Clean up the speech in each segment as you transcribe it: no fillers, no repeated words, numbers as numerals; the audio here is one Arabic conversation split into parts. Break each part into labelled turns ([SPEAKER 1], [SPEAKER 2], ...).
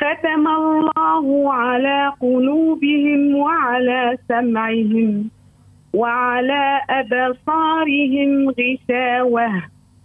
[SPEAKER 1] ختم الله على قلوبهم وعلى سمعهم وعلى أبصارهم غشاوة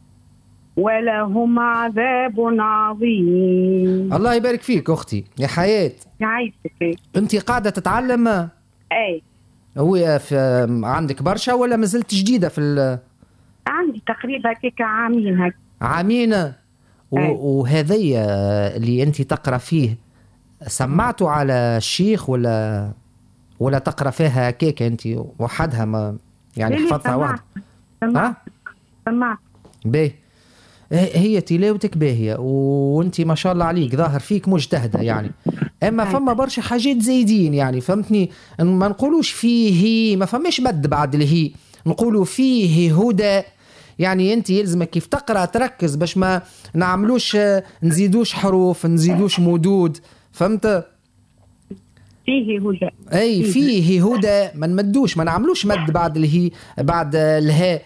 [SPEAKER 1] ولهم عذاب عظيم.
[SPEAKER 2] الله يبارك فيك أختي يا حياة.
[SPEAKER 1] يعيشك.
[SPEAKER 2] أنت قاعدة تتعلم؟
[SPEAKER 1] أي.
[SPEAKER 2] هو عندك برشا ولا ما زلت جديدة في
[SPEAKER 1] عندي تقريبا هكاك عامين هكا.
[SPEAKER 2] عامين. وهذي اللي أنت تقرأ فيه سمعته على الشيخ ولا تقرأ فيها هكاك أنت وحدها ما يعني حفظتها وحدها؟
[SPEAKER 1] سمعت.
[SPEAKER 2] باهي. هي تلاوتك باهية وانت ما شاء الله عليك ظاهر فيك مجتهدة يعني. اما فما برشا حاجات زايدين يعني فهمتني. ما نقولوش فيه ما فماش مد بعد الهي نقولوا فيه هدى يعني. انت يلزمك كيف تقرأ تركز باش ما نعملوش نزيدوش حروف نزيدوش مدود فهمت.
[SPEAKER 1] فيه هدى.
[SPEAKER 2] اي فيه هدى ما نمدوش ما نعملوش مد بعد الهي بعد الهاء.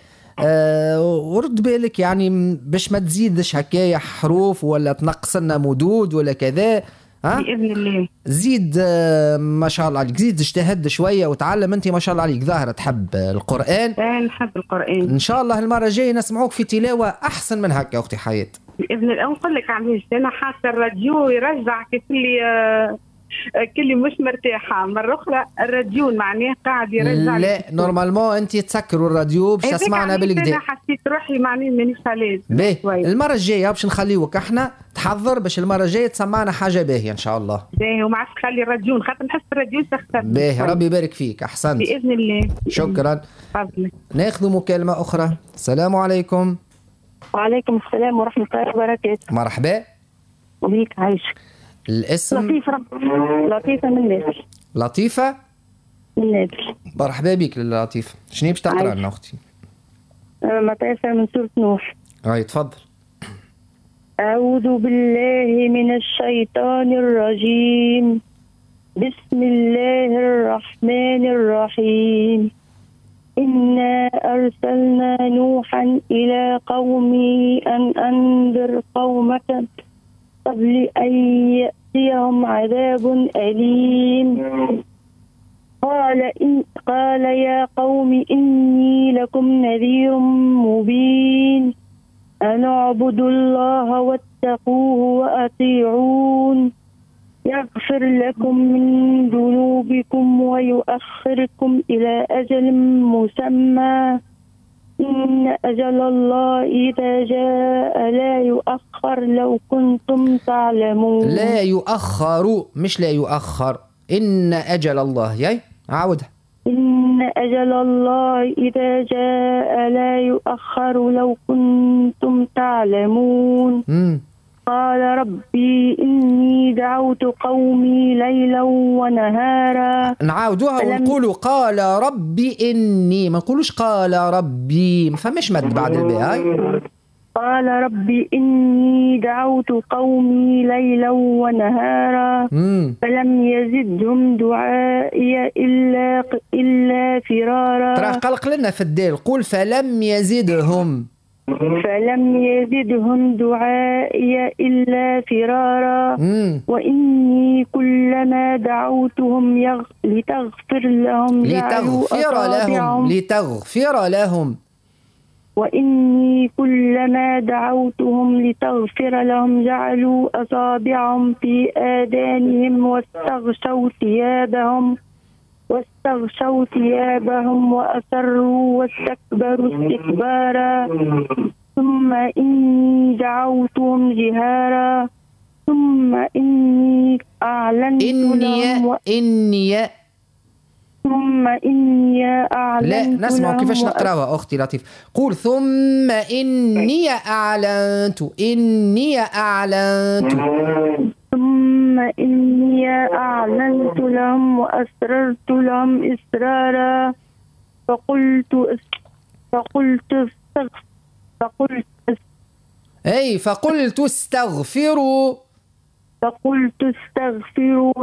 [SPEAKER 2] ورد بالك يعني باش ما تزيدش هكايا حروف ولا تنقص لنا مدود ولا كذا.
[SPEAKER 1] بإذن الله.
[SPEAKER 2] زيد ما شاء الله عليك زيد اجتهد شوية وتعلم. انت ما شاء الله عليك ظاهرة تحب القرآن.
[SPEAKER 1] نحب القرآن.
[SPEAKER 2] ان شاء الله المرة الجاية نسمعوك في تلاوة احسن من هكا اختي حياة
[SPEAKER 1] بإذن الله. نقول لك علاش انا حاسة الراديو يرجع كيف اللي كلي مش مرتاحة مرة أخرى. الراديو معناه قاعد يرجع.
[SPEAKER 2] لا نورمالمون أنت تسكروا الراديو باش تسمعنا بالكدا.
[SPEAKER 1] أنا حسيت روحي معني مانيش عليه.
[SPEAKER 2] باهي المرة الجاية باش نخليوك احنا تحضر باش المرة الجاية تسمعنا حاجة باهية إن شاء الله.
[SPEAKER 1] باهي وما عادش تخلي الراديو خاطر نحس الراديو سخت.
[SPEAKER 2] باهي ربي يبارك فيك أحسنت
[SPEAKER 1] بإذن الله.
[SPEAKER 2] شكرا.
[SPEAKER 1] فضلك.
[SPEAKER 2] ناخذ مكالمة أخرى. السلام عليكم.
[SPEAKER 3] وعليكم السلام ورحمة الله وبركاته.
[SPEAKER 2] مرحبا
[SPEAKER 3] وبيك عايشك.
[SPEAKER 2] الاسم؟
[SPEAKER 3] لطيفة من نادر.
[SPEAKER 2] لطيفة
[SPEAKER 3] من نادر.
[SPEAKER 2] مرحبا بك للطيفة. شنو باش تقرا لنا اختي؟
[SPEAKER 3] متيسر من سورة نوح.
[SPEAKER 2] تفضل.
[SPEAKER 3] أعوذ بالله من الشيطان الرجيم. بسم الله الرحمن الرحيم. إنا أرسلنا نوحا إلى قومه أن أنذر قومك قبل أن يأتيهم عذاب أليم. قال يا قوم إني لكم نذير مبين أن اعبدوا الله واتقوه وأطيعون يغفر لكم من ذنوبكم ويؤخركم إلى أجل مسمى إن أجل الله إذا جاء لا يؤخر لو كنتم تعلمون.
[SPEAKER 2] لا يؤخر مش لا يؤخر. إن أجل الله ياي عاودها.
[SPEAKER 3] إن أجل الله إذا جاء لا يؤخر لو كنتم تعلمون. قال ربي إني دعوت قومي ليلا ونهارا.
[SPEAKER 2] نعاودوها ونقولوا قال ربي إني ما نقولوش قال ربي ما فماش مد بعد الباء.
[SPEAKER 3] قال ربي إني دعوت قومي ليلا ونهارا فلم يزدهم دعائي إلا فرارا.
[SPEAKER 2] ترى قلق لنا في الدال. قول فلم يزدهم
[SPEAKER 3] دعائي إلا فرارا. وإني كلما دعوتهم لتغفر لهم وإني كلما دعوتهم لتغفر لهم جعلوا أصابعهم في آذانهم واستغشوا ثيابهم وأسروا واستكبروا استكبارا. ثم إني دعوتهم جهارا ثم إني أعلنت لهم ثم إني أعلنت
[SPEAKER 2] لا نسمع كيفاش نقراوها أختي لطيف. قول ثم إني أعلنت
[SPEAKER 3] ثم إني أعلنت لهم وأسررت لهم إسرارا فقلت استغفروا